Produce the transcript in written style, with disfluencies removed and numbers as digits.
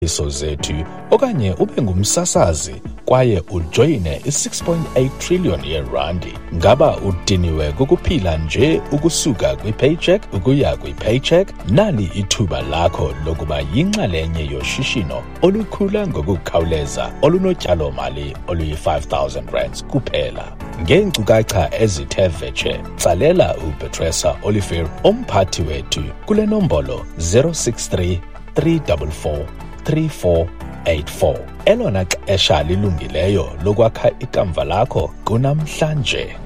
zethu okanye ube ngumsasazi kwaye ujoyine i6.8 trillion yerandi. Ngaba udiniwe kukuphila nje ukusuka kwi-paycheck ukuya kwi-paycheck? Nali ithuba lakho lokuba yinxalenye yoshishino olukhula ngokukhawuleza olunotyalo-mali oluyi-5,000 kuphela. Ngeenkcukacha ezithe vetshe, tsalela uPetressa Olivier, umphathi wethu, kule nombolo 063 344 3484. Elona xesha lilungileyo lokwakha ikamva lakho kunamhlanje.